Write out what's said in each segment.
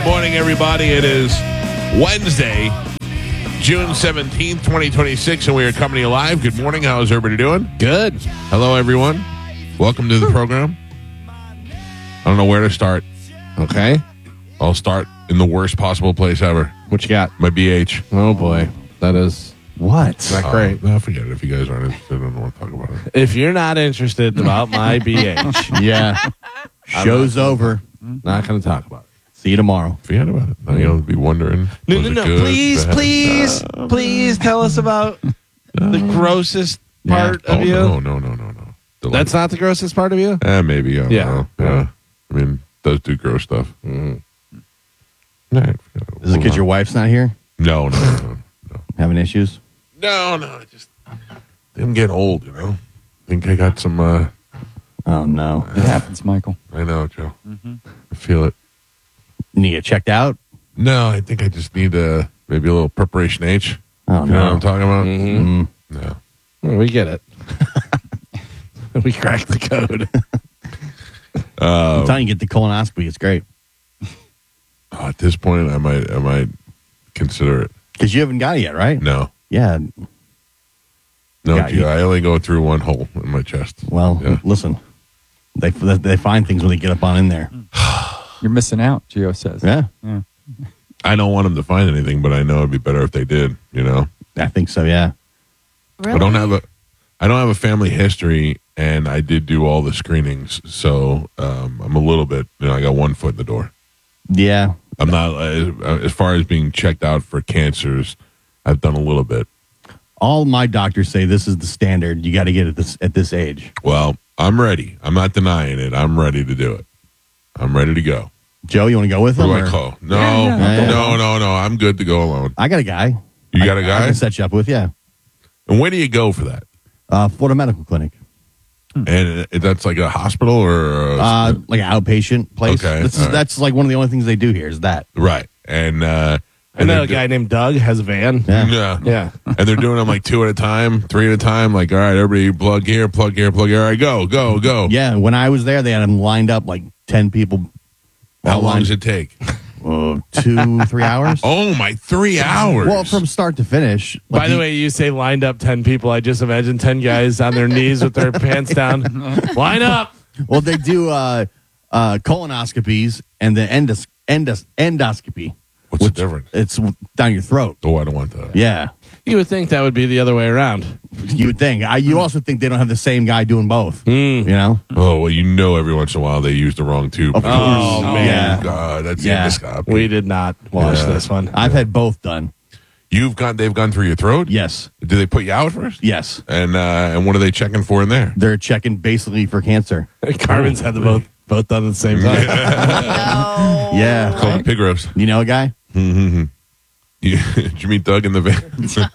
morning, everybody. It is Wednesday, June 17th, 2026, and we are coming to you live. Good morning. How is everybody doing? Good. Hello, everyone. Welcome to the program. I don't know where to start. Okay. I'll start in the worst possible place ever. What you got? My BH. Oh, boy. That is What? not great. No, forget it. If you guys aren't interested, I don't want to talk about it. If you're not interested about my BH, Yeah. Show's over. not going to talk about it. See you tomorrow. Forget about it. Now you'll be wondering. No, was no, it no. good, Please, bad? please, please tell us about the grossest part Oh, of you. no. That's not the grossest part of you? Maybe. I don't Yeah. know. Yeah. I mean, does do gross stuff. Mm. All right. Is it because your wife's not here? No. Having issues? No. Just I'm getting old, you know. I think I got some. Oh, no. It happens, Michael. I know, Joe. I feel it. Need to get checked out? No, I think I just need maybe a little preparation H. Oh, You know what I'm no. talking about? Mm-hmm. No. Well, we get it. We cracked the code. I'm telling you, get the colonoscopy. It's great. At this point, I might consider it. Because you haven't got it yet, right? No. Yeah. Yeah, Gee, I only go through one hole in my chest. Well, Yeah. listen. They find things when they get up on in there. You're missing out, Gio says. Yeah. I don't want them to find anything, but I know it'd be better if they did. You know. I think so, yeah. Really? I don't have a family history, and I did do all the screenings, so I'm a little bit. I got one foot in the door. Yeah. I'm not as far as being checked out for cancers. I've done a little bit. All my doctors say this is the standard. You got to get it at this age. Well, I'm ready. I'm not denying it. I'm ready to do it. I'm ready to go. Joe, you want to go with Who him? do I or- call? No, Yeah. no. I'm good to go alone. I got a guy. You got a I guy? can set you up with, yeah. And where do you go for that? Florida Medical Clinic. And that's like a hospital or Like an outpatient place. Okay, This is, all right. That's like one of the only things they do here is that. right? And I know a guy named Doug has a van. Yeah. Yeah. And they're doing them like 2 at a time, 3 at a time. Like, all right, everybody plug here, plug here, plug here. All right, go. Yeah, when I was there, they had them lined up like 10 people. How all long lined- does it take? 2-3 hours? Oh, my 3 hours. Well, from start to finish. like By the way, you say lined up 10 people. I just imagine 10 guys on their knees with their pants down. Line up. Well, they do colonoscopies and the endoscopy. What's the difference? It's down your throat. Oh, I don't want that. Yeah. You would think that would be the other way around. You would think. You also think they don't have the same guy doing both. You know? Oh, well, every once in a while they use the wrong tube. Of course. Oh, man. Yeah. God, that's Yeah. endoscopy. We did not watch Yeah. this one. I've had both done. They've gone through your throat? Yes. Do they put you out first? Yes. And what are they checking for in there? They're checking basically for cancer. Carmen's had them both done at the same time. No. Yeah. Called pig roast. You know a guy? Did you meet Doug in the van?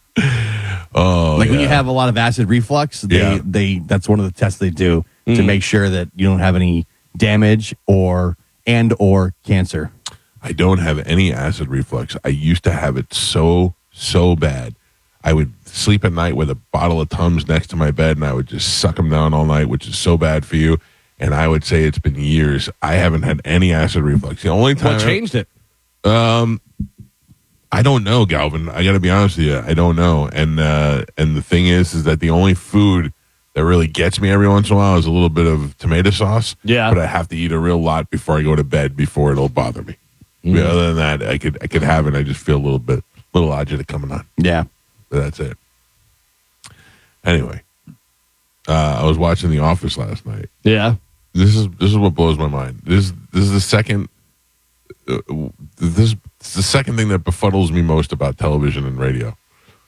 Oh, Like when yeah. you have a lot of acid reflux, Yeah. that's one of the tests they do to make sure that you don't have any damage or cancer. I don't have any acid reflux. I used to have it so bad. I would sleep at night with a bottle of Tums next to my bed, and I would just suck them down all night, which is so bad for you. And I would say it's been years. I haven't had any acid reflux. The only time What changed it? I don't know, Galvin. I got to be honest with you. I don't know. And the thing is that the only food that really gets me every once in a while is a little bit of tomato sauce. Yeah. But I have to eat a real lot before I go to bed before it'll bother me. Yeah, other than that, I could have it. I just feel a little agita coming on. Yeah. But that's it. Anyway, I was watching The Office last night. Yeah. This is what blows my mind. This is the second. This is the second thing that befuddles me most about television and radio.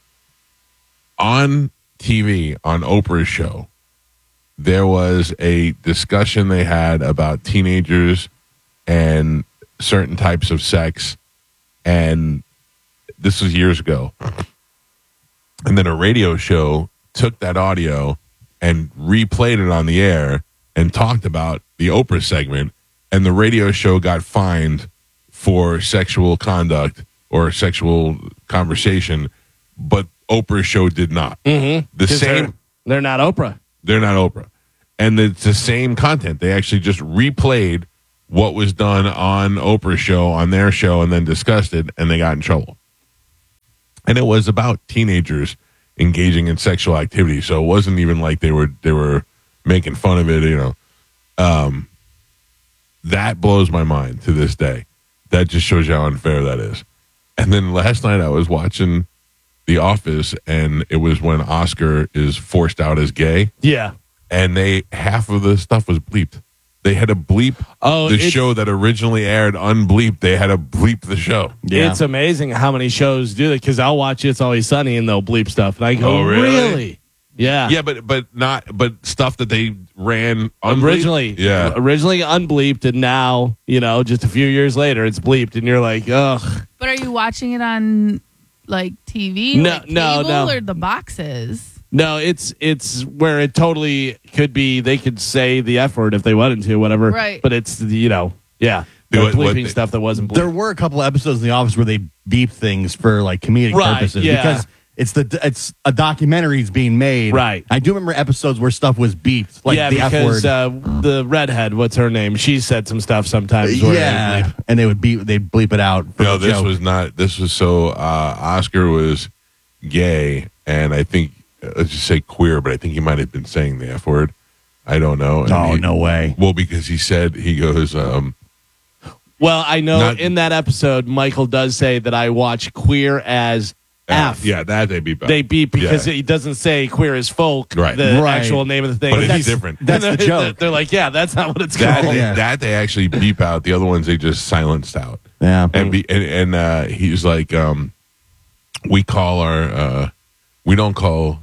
On TV, on Oprah's show, there was a discussion they had about teenagers and certain types of sex, and this was years ago. And then a radio show took that audio and replayed it on the air and talked about the Oprah segment, and the radio show got fined for sexual conduct or sexual conversation, but Oprah's show did not. Mm-hmm. The same. They're not Oprah. They're not Oprah. And it's the same content. They actually just replayed what was done on Oprah's show, on their show, and then discussed it, and they got in trouble. And it was about teenagers engaging in sexual activity, so it wasn't even like they were making fun of it. That blows my mind to this day. That just shows you how unfair that is. And then last night I was watching The Office, and it was when Oscar is forced out as gay, Yeah. and half of the stuff was bleeped. They had to bleep the show that originally aired unbleeped. They had to bleep the show. Yeah. It's amazing how many shows do that, because I'll watch It's Always Sunny and they'll bleep stuff. And I go, Oh, really? Yeah. Yeah, but stuff that they ran unbleeped. Originally unbleeped, and now, just a few years later, it's bleeped, and you're like, ugh. But are you watching it on like TV? No, like no, cable, no. or the boxes? No, it's where it totally could be. They could say the F word if they wanted to, whatever. Right. But it's they're bleeping stuff that wasn't bleeped. There were a couple episodes in The Office where they beep things for like comedic Right, purposes yeah. because it's a documentary's being made. Right. I do remember episodes where stuff was beeped, like the F because word. the redhead, what's her name? She said some stuff sometimes. Where Yeah, and they'd bleep it out. For No, the this joke. was not. This was so Oscar was gay, and I think let's just say queer, but I think he might have been saying the F word. I don't know. And no way. Well, because he goes. Well, I know Not- in that episode, Michael does say that I watch Queer as F. Yeah, that they beep out. They beep because Yeah. he doesn't say Queer as Folk, Right. the Right. actual name of the thing. But it's That's- different. That's the joke. They're like, yeah, that's not what it's that, called. Yeah. that they actually beep out. The other ones they just silenced out. Yeah. And he's like, we call our we don't call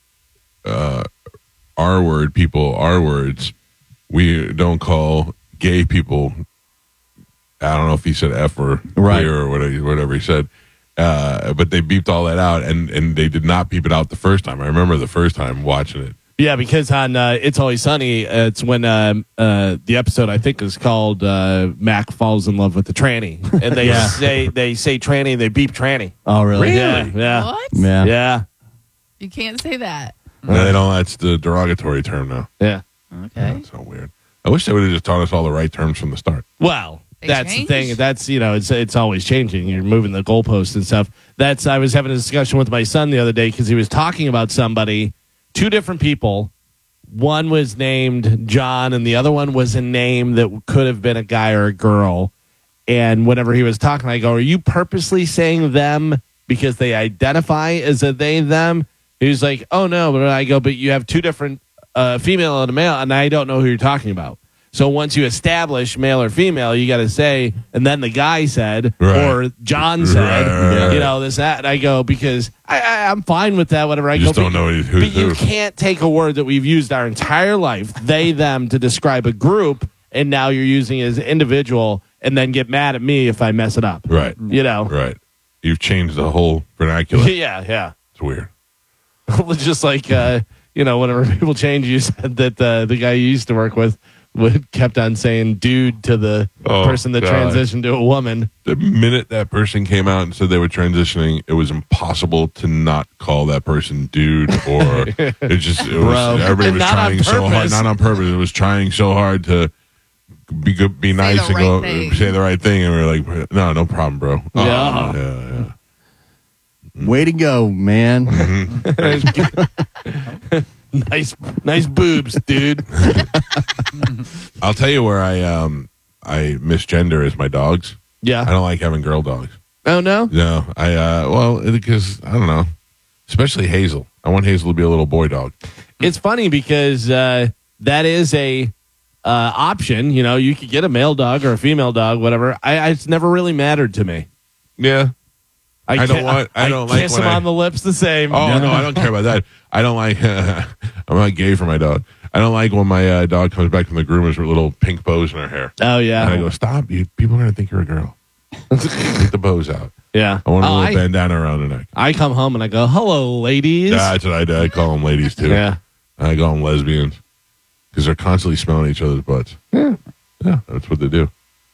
R word people R words. We don't call gay people. I don't know if he said F or Right. queer or whatever he said. But they beeped all that out, and they did not beep it out the first time. I remember the first time watching it. Yeah, because on It's Always Sunny, it's when the episode I think is called Mac falls in love with the tranny, and they Yeah. say tranny, they beep tranny. Oh, really? Yeah, What? Yeah. yeah, You can't say that. No, they don't. That's the derogatory term now. yeah. Okay. That's so weird. I wish they would have just taught us all the right terms from the start. Well, They that's change. the thing. That's it's always changing. You're moving the goalposts and stuff. I was having a discussion with my son the other day because he was talking about somebody, two different people. One was named John, and the other one was a name that could have been a guy or a girl. And whenever he was talking, I go, "Are you purposely saying them because they identify as a they them?" He was like, "Oh no," but I go, "But you have two different female and a male, and I don't know who you're talking about." So once you establish male or female, you got to say, and then the guy said, Right. or John said, Right. this, that. And I go, because I'm fine with that, whatever. I You go, just don't know who's but you who. can't take a word that we've used our entire life, they, them, to describe a group, and now you're using it as an individual, and then get mad at me if I mess it up. Right. Right. You've changed the whole vernacular. Yeah. It's weird. Just like, whenever people change, you said that the guy you used to work with kept on saying dude to the Oh, person that God. transitioned to a woman. The minute that person came out and said they were transitioning, it was impossible to not call that person dude or it was everybody And was not on trying so hard, purpose. not on purpose. It was trying so hard to be good, be nice, the and go right thing. say the right thing, and we were like, no problem, bro. Yeah. Yeah. Way to go, man. nice boobs, dude. I'll tell you where I misgender is my dogs. I Yeah. don't like having girl dogs. Oh no. No, because I don't know, especially Hazel. I want Hazel to be a little boy dog. It's funny because that is a option. You could get a male dog or a female dog, whatever. It's never really mattered to me. Yeah. I don't like kiss when them I- on the lips the same. Oh no, I don't care about that. I don't like. I'm not gay for my dog. I don't like when my dog comes back from the groomers with little pink bows in her hair. Oh And I yeah, go, stop! People are gonna think you're a girl. Take the bows out. yeah. I want a Oh, little bandana around the neck. I come home and I go, "Hello, ladies." That's what I do. I call them ladies too. Yeah. I call them lesbians because they're constantly smelling each other's butts. Yeah, that's what they do.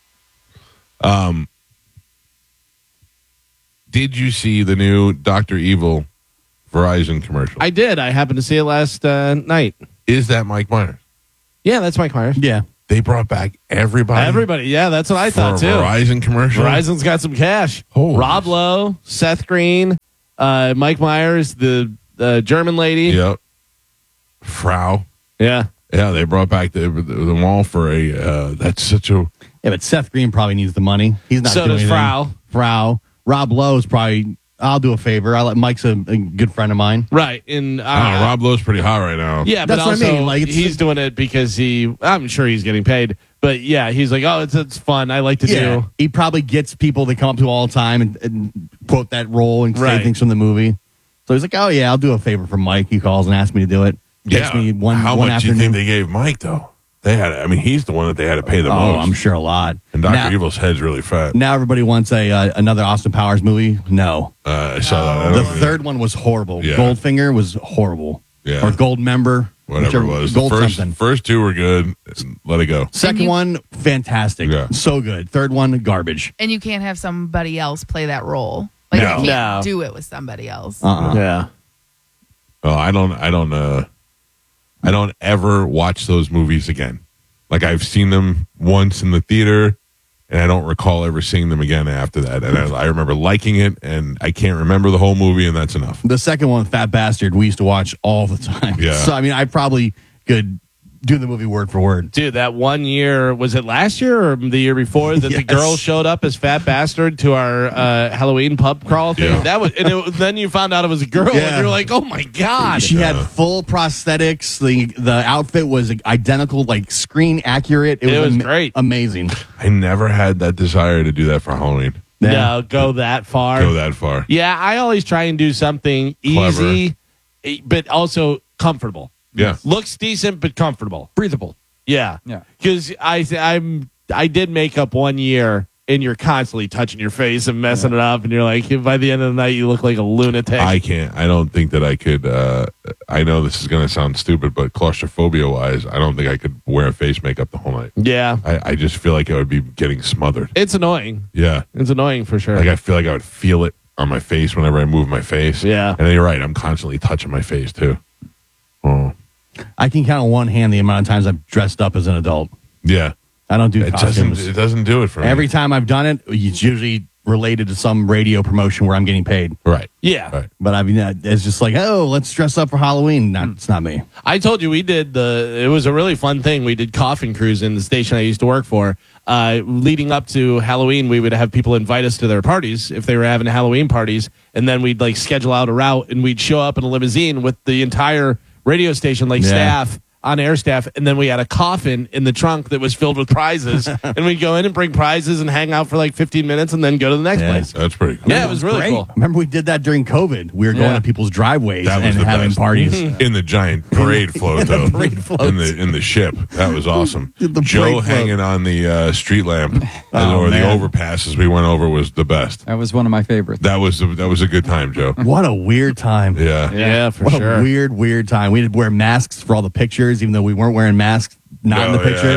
Did you see the new Dr. Evil Verizon commercial? I did. I happened to see it last night. Is that Mike Myers? Yeah, that's Mike Myers. Yeah. They brought back everybody. Everybody, yeah, that's what I for thought a too. Verizon commercial. Verizon's got some cash. Holy Rob Lowe, Seth Green, Mike Myers, the German lady. Yep. Frau. Yeah. Yeah, they brought back the wall for a. That's such a. Yeah, but Seth Green probably needs the money. He's not So doing does anything. Frau. Rob Lowe's probably. I'll do a favor. Mike's a good friend of mine. Right. And Rob Lowe's pretty hot right now. yeah, but That's what also I mean, like, it's- he's doing it because I'm sure he's getting paid. But yeah, he's like, oh, it's fun. I like to do. He probably gets people that come up to him all the time and quote that role and say Right. things from the movie. So he's like, oh yeah, I'll do a favor for Mike. He calls and asks me to do it. Takes me one How one much do you afternoon. think they gave Mike though? They had. I mean, he's the one that they had to pay the Oh, most. I'm sure a lot. And Dr. Now, Evil's head's really fat. now everybody wants another Austin Powers movie. No, I saw that. I the don't know. third one was horrible. Yeah. Goldfinger was horrible. Yeah. Or Gold Member, Whatever it was. The Gold something. first two were good. Let it go. Second one, fantastic. Yeah. So good. Third one, garbage. And you can't have somebody else play that role. Like No. you No. can't do it with somebody else. Yeah. Oh, I don't ever watch those movies again. Like I've seen them once in the theater, and I don't recall ever seeing them again after that. And I remember liking it, and I can't remember the whole movie, and that's enough. The second one, Fat Bastard, we used to watch all the time. Yeah. So, I mean, I probably could do the movie word for word. Dude, that one year, was it last year or the year before that the Yes. girl showed up as Fat Bastard to our Halloween pub crawl thing? Yeah. That was, then you found out it was a girl, Yeah. and you're like, oh my God. She had full prosthetics. The outfit was identical, like screen accurate. It was great. Amazing. I never had that desire to do that for Halloween. No, go that far. Go that far. Yeah, I always try and do something Clever. easy, but also comfortable. Yeah. Looks decent, but comfortable. Breathable. Yeah. Yeah. Because I did makeup one year, and you're constantly touching your face and messing it up, and you're like, by the end of the night, you look like a lunatic. I can't. I don't think that I could. I know this is going to sound stupid, but claustrophobia wise, I don't think I could wear face makeup the whole night. yeah. I just feel like I would be getting smothered. It's annoying. Yeah. It's annoying for sure. Like I feel like I would feel it on my face whenever I move my face. Yeah. And you're right. I'm constantly touching my face too. Oh. I can count on one hand the amount of times I've dressed up as an adult. Yeah. I don't do It costumes. doesn't do it for me. Every time I've done it, it's usually related to some radio promotion where I'm getting paid. Right. yeah. Right. But I mean, it's just like, oh, let's dress up for Halloween. It's not me. I told you it was a really fun thing. We did coffin crews in the station I used to work for. Leading up to Halloween, we would have people invite us to their parties if they were having Halloween parties. And then we'd like schedule out a route and we'd show up in a limousine with the entire radio station, like Yeah. staff, on air staff. And then we had a coffin in the trunk that was filled with prizes. And we'd go in and bring prizes and hang out for like 15 minutes and then go to the next Yeah. place. That's pretty cool. Yeah, it was really Great. cool. Remember we did that during COVID. We were going Yeah. to people's driveways That was and the having best. parties. In the giant parade float, though. parade floats. In the ship. That was awesome. The Joe parade float. hanging on the street lamp Oh, or the man. overpasses we went over was the best. That was one of my favorites. That was a good time, Joe. What a weird time. Yeah. Yeah, for What sure. a weird time. We had to wear masks for all the pictures, even though we weren't wearing masks, not in the Oh, picture.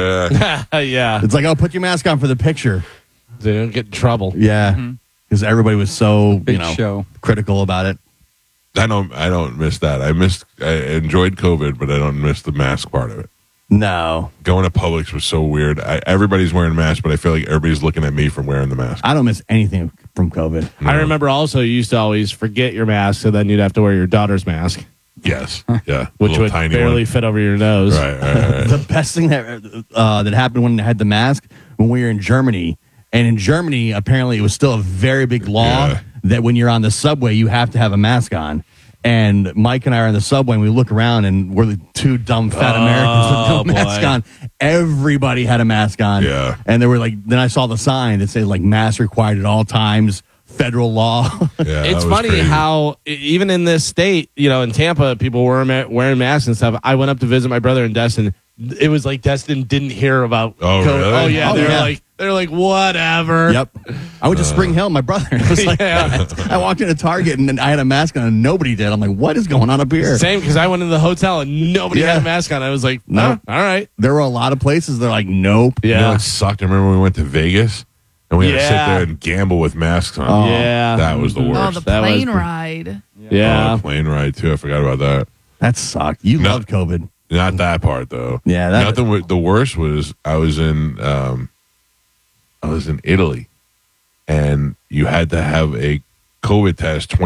Yeah. yeah. It's like, oh, put your mask on for the picture. They don't get in trouble. Yeah. Because everybody was so, Big show. critical about it. I don't miss that. I enjoyed COVID, but I don't miss the mask part of it. No. Going to Publix was so weird. Everybody's wearing masks, but I feel like everybody's looking at me from wearing the mask. I don't miss anything from COVID. I remember also you used to always forget your mask, so then you'd have to wear your daughter's mask, Yes. Yeah. which Little would tiny barely one. fit over your nose. Right. The best thing that happened when I had the mask when we were in Germany. And in Germany, apparently, it was still a very big law Yeah. that when you're on the subway, you have to have a mask on. And Mike and I are in the subway, and we look around, and we're the two dumb fat Americans with no mask boy. on. Everybody had a mask on. Yeah. And they were like, then I saw the sign that said, like, mask required at all times, federal law. Yeah, It's that was funny crazy. how even in this state, in Tampa, people were wearing masks and stuff. I went up to visit my brother in Destin. It was like Destin didn't hear about. Oh, COVID. really? Oh yeah, Oh, yeah. they're like whatever. Yep. I went to Spring Hill, my brother. And it was like, Yeah. I walked into Target, and I had a mask on, and nobody did. I'm like, what is going on up here? Same because I went into the hotel and nobody Yeah. had a mask on. I was like, No. no, all right, There were a lot of places they're like, nope. You know yeah, what sucked? I remember when we went to Vegas and we had to sit Yeah. there and gamble with masks on. Oh. yeah, That was the Oh, worst. the That was plane the- ride. Oh, yeah. the plane ride too. I forgot about that. That sucked. You No. loved COVID. Not that part though. Yeah, that- nothing. The worst was I was in Italy, and you had to have a COVID test